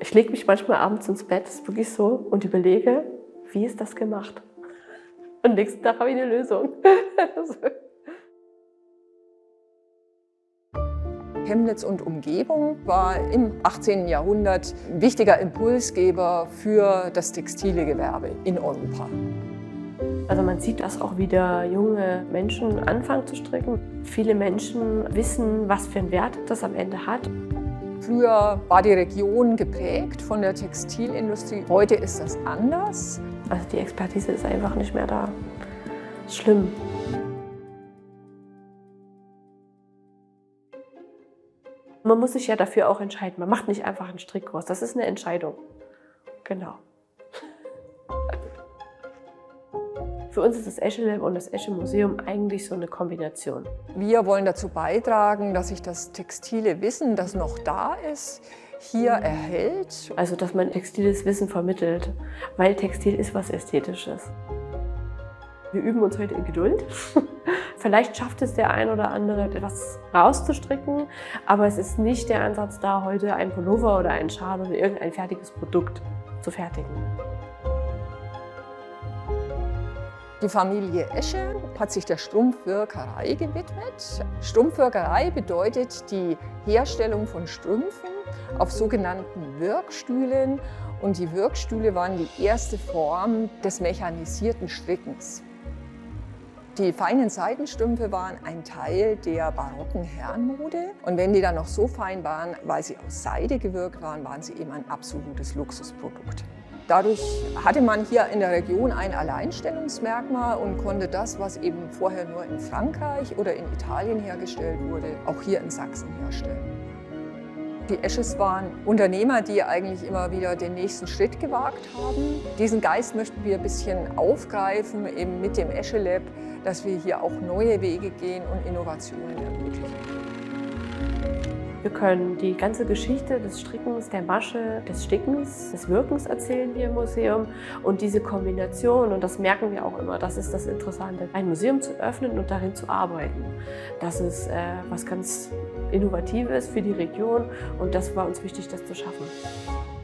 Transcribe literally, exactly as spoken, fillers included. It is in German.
Ich lege mich manchmal abends ins Bett, ist wirklich so, und überlege, wie ist das gemacht? Und nächsten Tag habe ich eine Lösung. Chemnitz und Umgebung war im achtzehnten Jahrhundert ein wichtiger Impulsgeber für das textile Gewerbe in Europa. Also man sieht, dass auch wieder junge Menschen anfangen zu stricken. Viele Menschen wissen, was für einen Wert das am Ende hat. Früher war die Region geprägt von der Textilindustrie. Heute ist das anders. Also die Expertise ist einfach nicht mehr da. Schlimm. Man muss sich ja dafür auch entscheiden. Man macht nicht einfach einen Strickkurs. Das ist eine Entscheidung. Genau. Für uns ist das Eschelab und das Esche-Museum eigentlich so eine Kombination. Wir wollen dazu beitragen, dass sich das textile Wissen, das noch da ist, hier erhält. Also, dass man textiles Wissen vermittelt, weil Textil ist was Ästhetisches. Wir üben uns heute in Geduld. Vielleicht schafft es der ein oder andere, etwas rauszustricken, aber es ist nicht der Ansatz da, heute ein Pullover oder einen Schal oder irgendein fertiges Produkt zu fertigen. Die Familie Esche hat sich der Strumpfwirkerei gewidmet. Strumpfwirkerei bedeutet die Herstellung von Strümpfen auf sogenannten Wirkstühlen. Und die Wirkstühle waren die erste Form des mechanisierten Strickens. Die feinen Seidenstrümpfe waren ein Teil der barocken Herrenmode. Und wenn die dann noch so fein waren, weil sie aus Seide gewirkt waren, waren sie eben ein absolutes Luxusprodukt. Dadurch hatte man hier in der Region ein Alleinstellungsmerkmal und konnte das, was eben vorher nur in Frankreich oder in Italien hergestellt wurde, auch hier in Sachsen herstellen. Die Esches waren Unternehmer, die eigentlich immer wieder den nächsten Schritt gewagt haben. Diesen Geist möchten wir ein bisschen aufgreifen, eben mit dem Eschelab, dass wir hier auch neue Wege gehen und Innovationen ermöglichen. Wir können die ganze Geschichte des Strickens, der Masche, des Stickens, des Wirkens erzählen hier im Museum. Und diese Kombination, und das merken wir auch immer, das ist das Interessante, ein Museum zu öffnen und darin zu arbeiten. Das ist äh, was ganz Innovatives für die Region und das war uns wichtig, das zu schaffen.